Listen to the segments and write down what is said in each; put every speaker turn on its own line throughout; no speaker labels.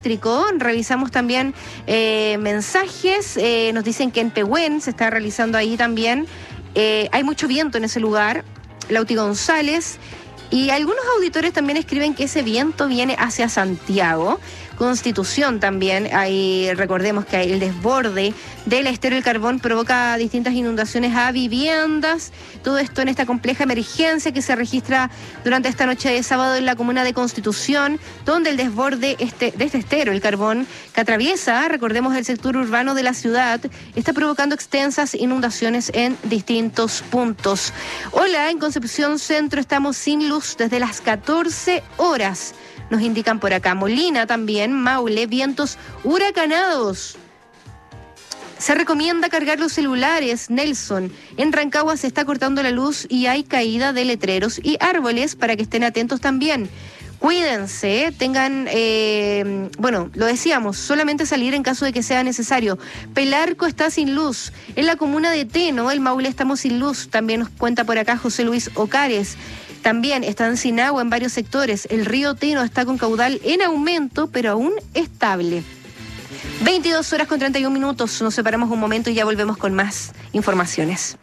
Revisamos también mensajes, nos dicen que en Pehuen se está realizando ahí también, hay mucho viento en ese lugar, Lauti González, y algunos auditores también escriben que ese viento viene hacia Santiago, Constitución también, ahí recordemos que el desborde del estero del Carbón provoca distintas inundaciones a viviendas, todo esto en esta compleja emergencia que se registra durante esta noche de sábado en la comuna de Constitución, donde el desborde de este estero, el Carbón, que atraviesa, recordemos, el sector urbano de la ciudad, está provocando extensas inundaciones en distintos puntos. Hola, en Concepción Centro estamos sin luz desde las 14 horas. Nos indican por acá. Molina también, Maule, vientos huracanados. Se recomienda cargar los celulares, Nelson. En Rancagua se está cortando la luz y hay caída de letreros y árboles para que estén atentos también. Cuídense, tengan, lo decíamos, solamente salir en caso de que sea necesario. Pelarco está sin luz. En la comuna de Teno, el Maule, estamos sin luz. También nos cuenta por acá José Luis Ocares. También están sin agua en varios sectores. El río Teno está con caudal en aumento, pero aún estable. 22 horas con 31 minutos. Nos separamos un momento y ya volvemos con más informaciones.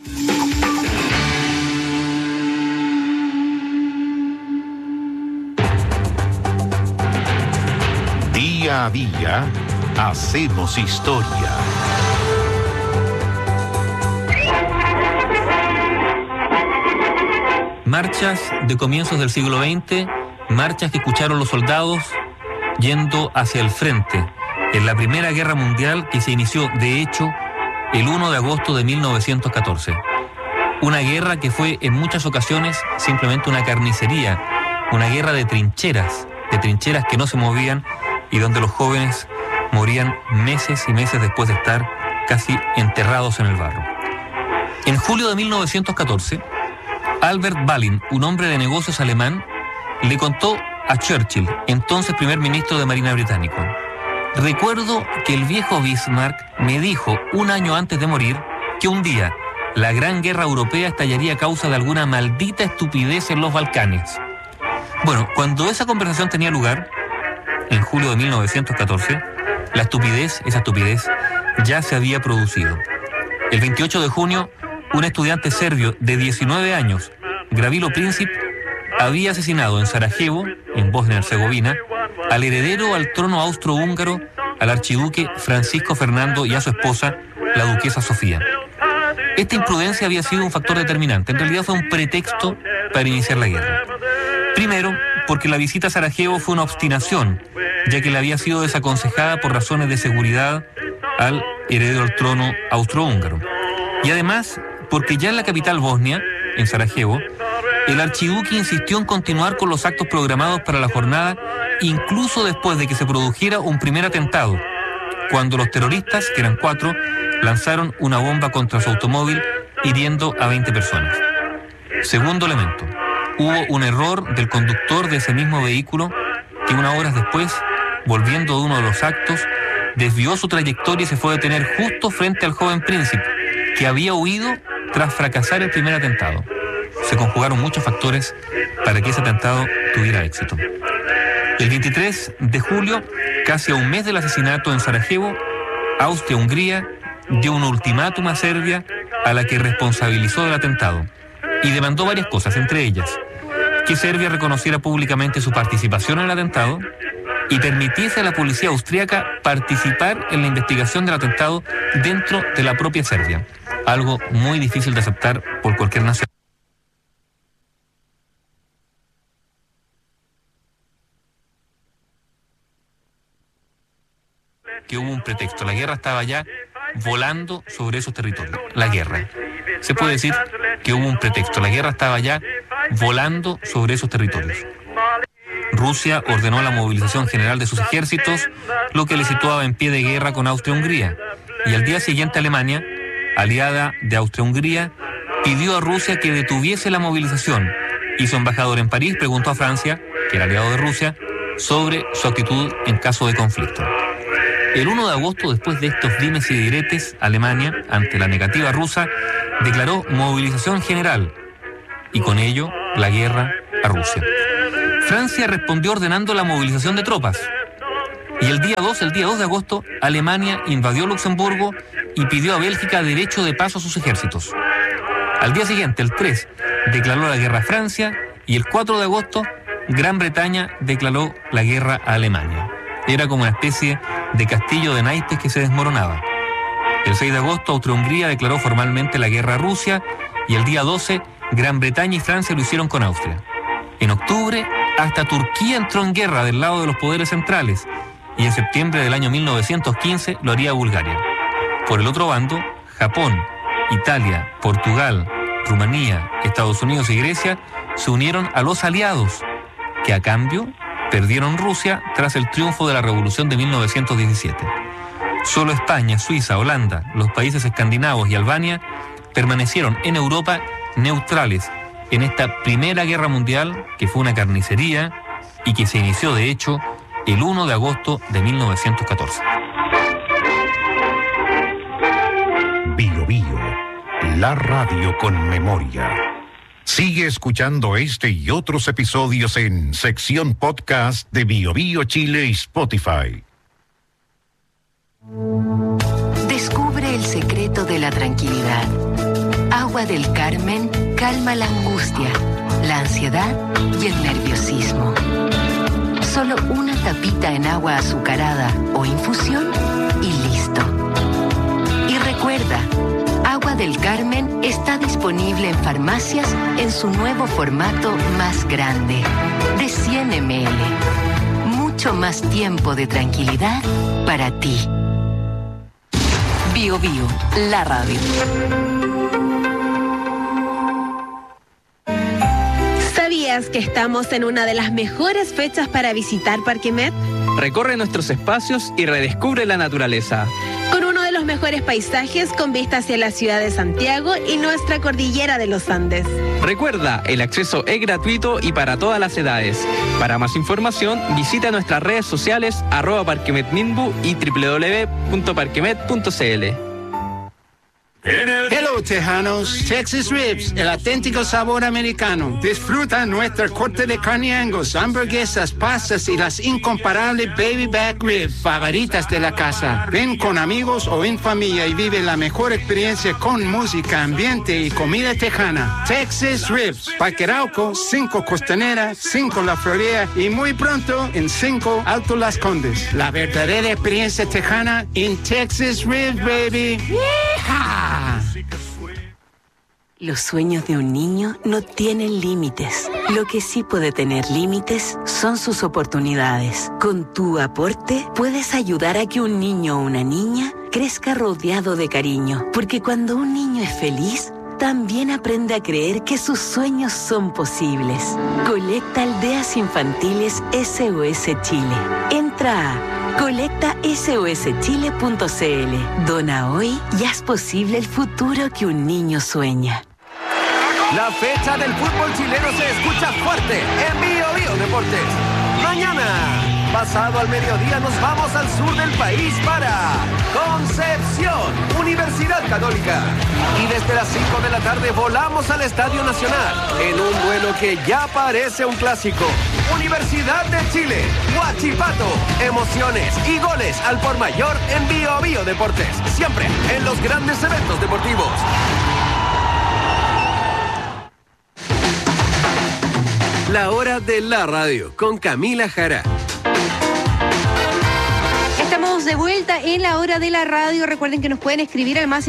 Día a día, hacemos historia.
Marchas de comienzos del siglo XX, marchas que escucharon los soldados yendo hacia el frente, en la Primera Guerra Mundial que se inició, de hecho, el 1 de agosto de 1914. Una guerra que fue en muchas ocasiones simplemente una carnicería, una guerra de trincheras que no se movían y donde los jóvenes morían meses y meses después de estar casi enterrados en el barro. En julio de 1914, Albert Balin, un hombre de negocios alemán, le contó a Churchill, entonces primer ministro de Marina británico: recuerdo que el viejo Bismarck me dijo un año antes de morir que un día la gran guerra europea estallaría a causa de alguna maldita estupidez en los Balcanes. Bueno, cuando esa conversación tenía lugar, en julio de 1914, esa estupidez, ya se había producido. El 28 de junio, un estudiante serbio de 19 años, Gravilo Princip, había asesinado en Sarajevo, en Bosnia y Herzegovina, al heredero al trono austrohúngaro, al archiduque Francisco Fernando, y a su esposa, la duquesa Sofía. Esta imprudencia había sido un factor determinante. En realidad fue un pretexto para iniciar la guerra. Primero, porque la visita a Sarajevo fue una obstinación, ya que le había sido desaconsejada por razones de seguridad al heredero al trono austrohúngaro. Y además, porque ya en la capital bosnia, en Sarajevo, el archiduque insistió en continuar con los actos programados para la jornada, incluso después de que se produjera un primer atentado, cuando los terroristas, que eran 4, lanzaron una bomba contra su automóvil, hiriendo a 20 personas. Segundo elemento, hubo un error del conductor de ese mismo vehículo que unas horas después, volviendo de uno de los actos, desvió su trayectoria y se fue a detener justo frente al joven príncipe, que había huido tras fracasar el primer atentado. Se conjugaron muchos factores para que ese atentado tuviera éxito. El 23 de julio, casi a un mes del asesinato en Sarajevo, Austria-Hungría dio un ultimátum a Serbia, a la que responsabilizó del atentado, y demandó varias cosas, entre ellas que Serbia reconociera públicamente su participación en el atentado y permitiese a la policía austríaca participar en la investigación del atentado dentro de la propia Serbia, algo muy difícil de aceptar por cualquier nación. Que hubo un pretexto, la guerra estaba ya volando sobre esos territorios. La guerra. Se puede decir que hubo un pretexto, la guerra estaba ya volando sobre esos territorios. Rusia ordenó la movilización general de sus ejércitos, lo que le situaba en pie de guerra con Austria-Hungría. Y al día siguiente Alemania, aliada de Austria-Hungría, pidió a Rusia que detuviese la movilización, y su embajador en París preguntó a Francia, que era aliado de Rusia, sobre su actitud en caso de conflicto. El 1 de agosto, después de estos dimes y diretes, Alemania, ante la negativa rusa, declaró movilización general y con ello la guerra a Rusia. Francia respondió ordenando la movilización de tropas. Y el día 2 de agosto, Alemania invadió Luxemburgo y pidió a Bélgica derecho de paso a sus ejércitos. Al día siguiente, el 3, declaró la guerra a Francia y el 4 de agosto, Gran Bretaña declaró la guerra a Alemania. Era como una especie de castillo de naipes que se desmoronaba. El 6 de agosto, Austria-Hungría declaró formalmente la guerra a Rusia y el día 12, Gran Bretaña y Francia lo hicieron con Austria. En octubre, hasta Turquía entró en guerra del lado de los poderes centrales y en septiembre del año 1915 lo haría Bulgaria. Por el otro bando, Japón, Italia, Portugal, Rumanía, Estados Unidos y Grecia se unieron a los aliados, que a cambio perdieron Rusia tras el triunfo de la Revolución de 1917. Solo España, Suiza, Holanda, los países escandinavos y Albania permanecieron en Europa neutrales en esta Primera Guerra Mundial, que fue una carnicería y que se inició, de hecho, el 1 de agosto de 1914.
Bio Bio, la radio con memoria. Sigue escuchando este y otros episodios en sección podcast de Bio Bio Chile y Spotify.
Descubre el secreto de la tranquilidad. Agua del Carmen calma la angustia, la ansiedad y el nerviosismo. Solo una tapita en agua azucarada o infusión y listo. Y recuerda, Agua del Carmen está disponible en farmacias en su nuevo formato más grande, de 100 ml. Mucho más tiempo de tranquilidad para ti. Bio Bio, la radio.
¿Sabías que estamos en una de las mejores fechas para visitar Parque Met?
Recorre nuestros espacios y redescubre la naturaleza.
Con uno de los mejores paisajes con vista hacia la ciudad de Santiago y nuestra cordillera de los Andes.
Recuerda, el acceso es gratuito y para todas las edades. Para más información, visita nuestras redes sociales @parquemetminbu y www.parquemet.cl.
Hello, tejanos. Texas Ribs, el auténtico sabor americano. Disfruta nuestra corte de carne Angus, hamburguesas, pastas y las incomparables baby back ribs favoritas de la casa. Ven con amigos o en familia y vive la mejor experiencia con música, ambiente y comida tejana. Texas Ribs, Parque Arauco, 5 Costanera, 5 La Florida y muy pronto en 5 Alto Las Condes. La verdadera experiencia tejana en Texas Ribs, baby. ¡Yeehaw!
Los sueños de un niño no tienen límites. Lo que sí puede tener límites son sus oportunidades. Con tu aporte puedes ayudar a que un niño o una niña crezca rodeado de cariño. Porque cuando un niño es feliz, también aprende a creer que sus sueños son posibles. Colecta Aldeas Infantiles SOS Chile. Entra a colectasoschile.cl. Dona hoy y haz posible el futuro que un niño sueña.
La fecha del fútbol chileno se escucha fuerte en Bio Bio Deportes. Mañana, pasado al mediodía, nos vamos al sur del país para Concepción, Universidad Católica. Y desde las 5 de la tarde volamos al Estadio Nacional en un duelo que ya parece un clásico. Universidad de Chile, Huachipato, emociones y goles al por mayor en Bio Bio Deportes. Siempre en los grandes eventos deportivos. La hora de la radio con Camila Jara.
Estamos de vuelta en la hora de la radio. Recuerden que nos pueden escribir al más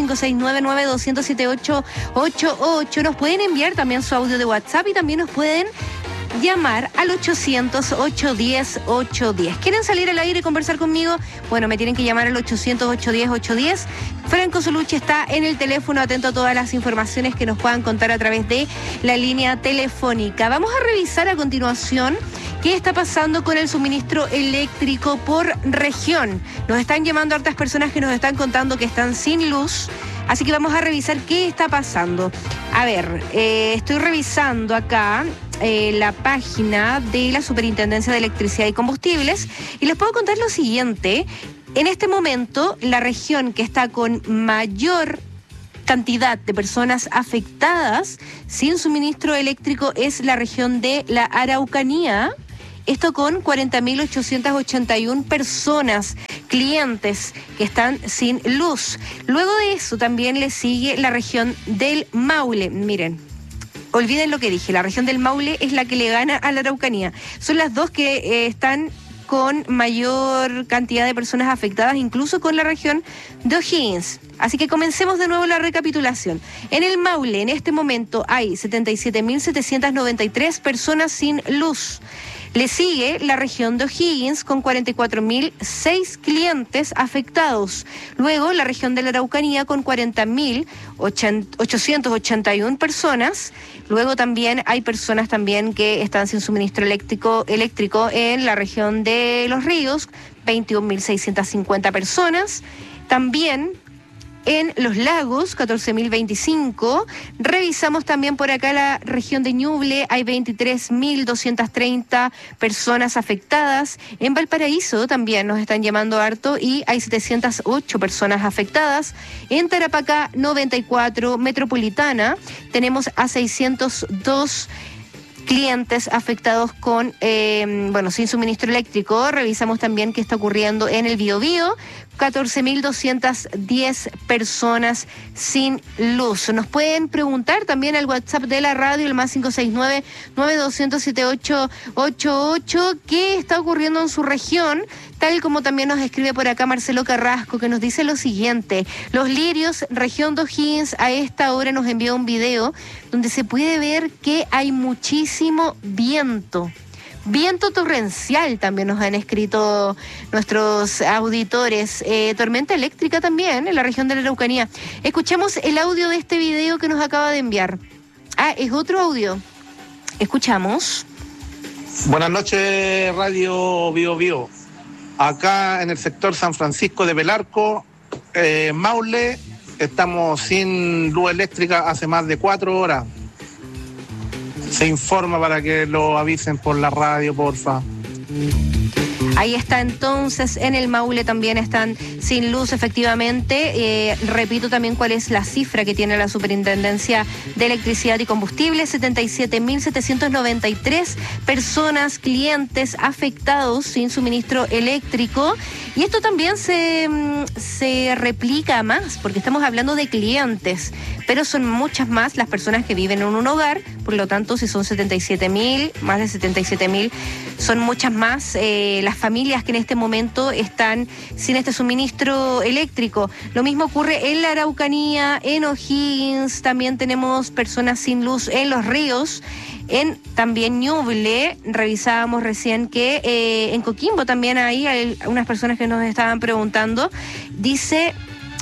569-900-7888. Nos pueden enviar también su audio de WhatsApp y también nos pueden llamar al 800-810-810. ¿Quieren salir al aire y conversar conmigo? Bueno, me tienen que llamar al 800-810-810. Franco Solucci está en el teléfono, atento a todas las informaciones que nos puedan contar a través de la línea telefónica. Vamos a revisar a continuación qué está pasando con el suministro eléctrico por región. Nos están llamando hartas personas que nos están contando que están sin luz. Así que vamos a revisar qué está pasando. A ver, estoy revisando acá la página de la Superintendencia de Electricidad y Combustibles y les puedo contar lo siguiente. En este momento, la región que está con mayor cantidad de personas afectadas sin suministro eléctrico es la región de la Araucanía Esto con 40.881 personas, clientes que están sin luz. Luego de eso también le sigue la región del Maule. Miren, olviden lo que dije, la región del Maule es la que le gana a la Araucanía. Son las dos que están con mayor cantidad de personas afectadas, incluso con la región de O'Higgins. Así que comencemos de nuevo la recapitulación. En el Maule, en este momento, hay 77.793 personas sin luz. Le sigue la región de O'Higgins con 44.006 clientes afectados. Luego la región de la Araucanía con 40.881 personas. Luego también hay personas también que están sin suministro eléctrico en la región de Los Ríos, 21.650 personas. También en Los Lagos, 14.025. Revisamos también por acá la región de Ñuble, hay 23.230 personas afectadas. En Valparaíso también nos están llamando harto y hay 708 personas afectadas. En Tarapacá, 94. Metropolitana, tenemos a 602 clientes afectados con, sin suministro eléctrico. Revisamos también qué está ocurriendo en el Biobío. 14.210 personas sin luz. Nos pueden preguntar también al WhatsApp de la radio, el más 569-9200-7888, qué está ocurriendo en su región, tal como también nos escribe por acá Marcelo Carrasco, que nos dice lo siguiente: Los Lirios, región de O'Higgins, a esta hora nos envió un video donde se puede ver que hay muchísimo viento. Viento torrencial también nos han escrito nuestros auditores. Tormenta eléctrica también en la región de la Araucanía. Escuchemos el audio de este video que nos acaba de enviar. Es otro audio. Escuchamos.
Buenas noches, Radio Bio Bio. Acá en el sector San Francisco de Belarco, Maule, estamos sin luz eléctrica hace más de 4 horas. Se informa para que lo avisen por la radio, porfa.
Ahí está entonces, en el Maule también están sin luz, efectivamente. Repito también cuál es la cifra que tiene la Superintendencia de Electricidad y Combustible: 77.793 personas, clientes afectados sin suministro eléctrico. Y esto también se replica más, porque estamos hablando de clientes, pero son muchas más las personas que viven en un hogar. Por lo tanto, si son 77.000, más de 77.000, son muchas más las familias que en este momento están sin este suministro eléctrico. Lo mismo ocurre en la Araucanía, en O'Higgins, también tenemos personas sin luz en Los Ríos, en también Ñuble. Revisábamos recién que en Coquimbo también hay unas personas que nos estaban preguntando. Dice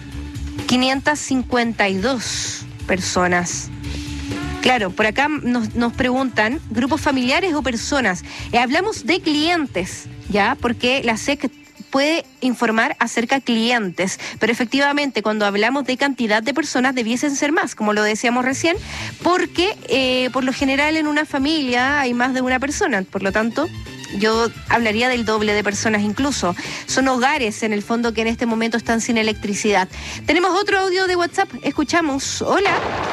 552 personas. Claro, por acá nos preguntan, grupos familiares o personas. Hablamos de clientes, ¿ya? Porque la SEC puede informar acerca de clientes, pero efectivamente cuando hablamos de cantidad de personas debiesen ser más, como lo decíamos recién, porque por lo general en una familia hay más de una persona, por lo tanto yo hablaría del doble de personas incluso. Son hogares en el fondo que en este momento están sin electricidad. Tenemos otro audio de WhatsApp, escuchamos. Hola.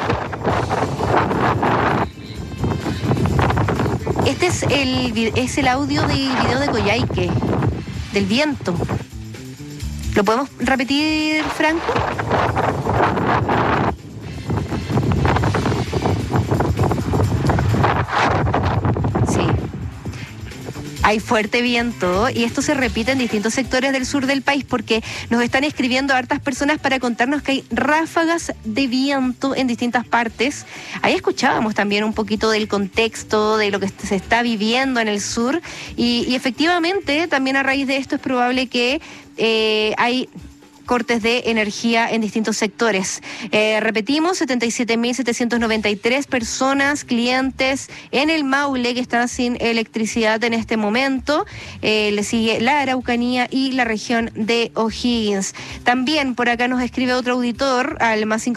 Este es el audio del video de Coyhaique, del viento. ¿Lo podemos repetir, Franco? Sí. Hay fuerte viento y esto se repite en distintos sectores del sur del país porque nos están escribiendo hartas personas para contarnos que hay ráfagas de viento en distintas partes. Ahí escuchábamos también un poquito del contexto de lo que se está viviendo en el sur y efectivamente también a raíz de esto es probable que hay cortes de energía en distintos sectores. Repetimos, 77.793 personas, clientes en el Maule que están sin electricidad en este momento. Le sigue la Araucanía y la región de O'Higgins. También por acá nos escribe otro auditor al más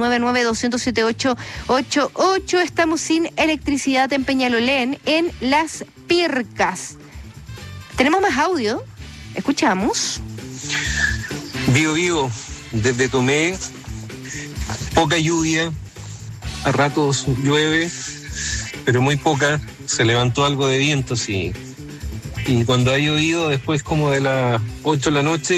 569-9200-7888. Estamos sin electricidad en Peñalolén, en Las Pircas. ¿Tenemos más audio? Escuchamos.
Bio, desde Tomé, poca lluvia, a ratos llueve, pero muy poca. Se levantó algo de viento, sí. Y cuando ha llovido después como de las 8 de la noche,